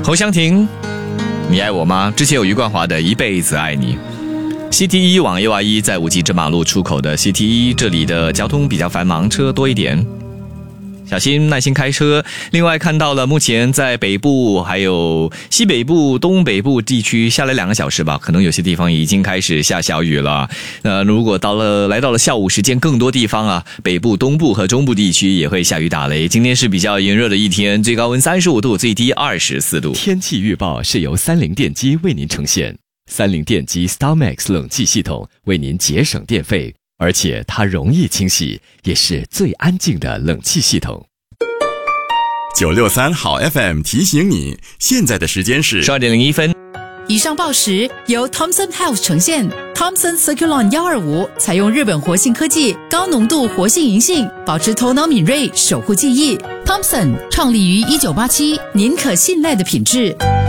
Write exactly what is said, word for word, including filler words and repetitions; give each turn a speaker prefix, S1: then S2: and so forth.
S1: 侯湘婷，你爱我吗？之前有余冠华的一辈子爱你。C T 一往 U R 一在五 G 正马路出口的 C T 一，这里的交通比较繁忙，车多一点，小心耐心开车。另外看到了目前在北部还有西北部东北部地区下来两个小时吧，可能有些地方已经开始下小雨了。呃，如果到了来到了下午时间，更多地方啊，北部东部和中部地区也会下雨打雷。今天是比较炎热的一天，最高温三十五度，最低二十四度。
S2: 天气预报是由三菱电机为您呈现。三菱电机 StarMax 冷气系统为您节省电费，而且它容易清洗，也是最安静的冷气系统。
S3: 九六三好 F M 提醒你，现在的时间是
S1: 十二点零一分。
S4: 以上报时由 Thomson Health 呈现。Thomson Circulon 一二五采用日本活性科技，高浓度活性银杏，保持头脑敏锐，守护记忆。Thomson 创立于一九八七，您可信赖的品质。